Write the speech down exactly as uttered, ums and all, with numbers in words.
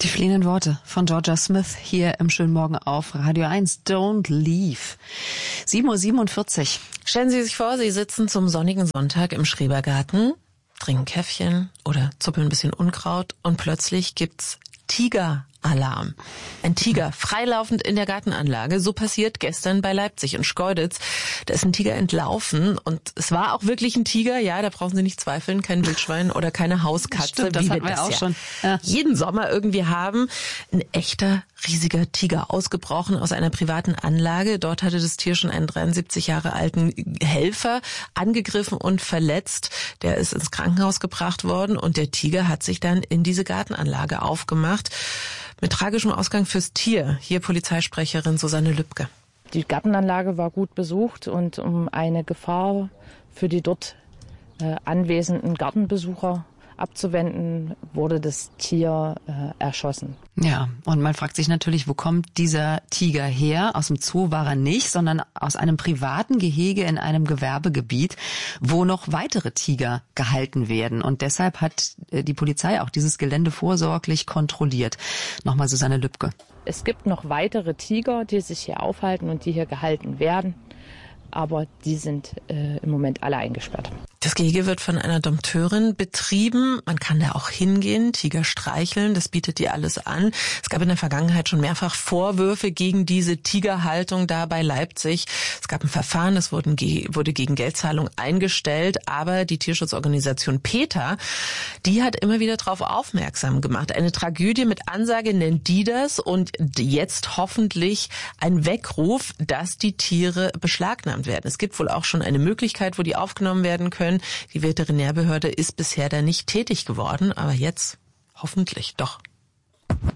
Die fliehenden Worte von Jorja Smith hier im schönen Morgen auf Radio eins. Don't leave. sieben Uhr siebenundvierzig. Stellen Sie sich vor, Sie sitzen zum sonnigen Sonntag im Schrebergarten, trinken Käffchen oder zuppeln ein bisschen Unkraut und plötzlich gibt's Tigeralarm. Ein Tiger freilaufend in der Gartenanlage. So passiert gestern bei Leipzig und Schkeuditz. Da ist ein Tiger entlaufen und es war auch wirklich ein Tiger. Ja, da brauchen Sie nicht zweifeln. Kein Wildschwein oder keine Hauskatze. Stimmt, das wie hatten wir wir das auch ja schon. Ja. jeden Sommer irgendwie haben. Ein echter, riesiger Tiger, ausgebrochen aus einer privaten Anlage. Dort hatte das Tier schon einen dreiundsiebzig Jahre alten Helfer angegriffen und verletzt. Der ist ins Krankenhaus gebracht worden und der Tiger hat sich dann in diese Gartenanlage aufgemacht. Mit tragischem Ausgang fürs Tier. Hier Polizeisprecherin Susanne Lübke. Die Gartenanlage war gut besucht und um eine Gefahr für die dort äh, anwesenden Gartenbesucher abzuwenden, wurde das Tier äh, erschossen. Ja, und man fragt sich natürlich, wo kommt dieser Tiger her? Aus dem Zoo war er nicht, sondern aus einem privaten Gehege in einem Gewerbegebiet, wo noch weitere Tiger gehalten werden. Und deshalb hat die Polizei auch dieses Gelände vorsorglich kontrolliert. Nochmal Susanne Lübke. Es gibt noch weitere Tiger, die sich hier aufhalten und die hier gehalten werden. Aber die sind äh, im Moment alle eingesperrt. Das Gehege wird von einer Dompteurin betrieben. Man kann da auch hingehen, Tiger streicheln, das bietet die alles an. Es gab in der Vergangenheit schon mehrfach Vorwürfe gegen diese Tigerhaltung da bei Leipzig. Es gab ein Verfahren, das wurde, wurde gegen Geldzahlung eingestellt, aber die Tierschutzorganisation PETA, die hat immer wieder darauf aufmerksam gemacht. Eine Tragödie mit Ansage nennt die das und jetzt hoffentlich ein Weckruf, dass die Tiere beschlagnahmt werden. Es gibt wohl auch schon eine Möglichkeit, wo die aufgenommen werden können. Die Veterinärbehörde ist bisher da nicht tätig geworden, aber jetzt hoffentlich doch.